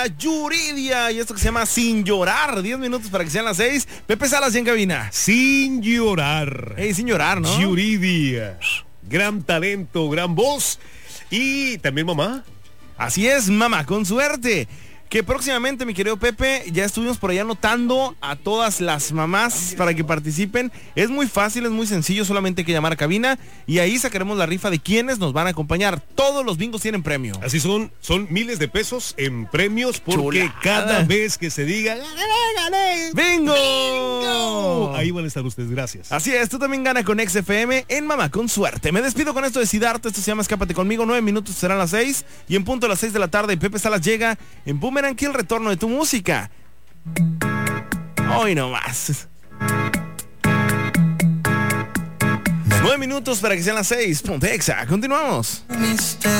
para Yuridia y esto que se llama Sin Llorar. 10 minutos para que sean las 6. Pepe Salas ya en cabina. Sin llorar. Sin llorar, ¿no? Yuridia. Gran talento, gran voz. Y también mamá. Así es, mamá, con suerte. Que próximamente, mi querido Pepe, ya estuvimos por allá anotando a todas las mamás para que participen. Es muy fácil, es muy sencillo, solamente hay que llamar a cabina y ahí sacaremos la rifa de quienes nos van a acompañar. Todos los bingos tienen premio. Así son miles de pesos en premios porque Chulada. cada vez que se diga ¡gané! ¡Bingo! ¡Bingo! Ahí van a estar ustedes, gracias. Así es, tú también gana con XFM en Mamá con Suerte. Me despido con esto de Siddhartha, esto se llama Escápate Conmigo. 9 minutos serán las 6 y en punto a las 6 de la tarde Pepe Salas llega en Boomerang, aquí el retorno de tu música. Hoy no más. 9 minutos para que sean las 6. Ponte Exa, continuamos.